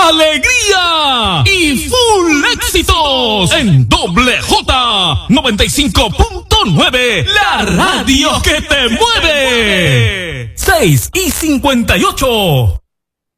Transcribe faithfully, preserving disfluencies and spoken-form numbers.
alegría y full éxitos en Doble J noventa y cinco punto nueve, la radio que te mueve. seis y cincuenta y ocho.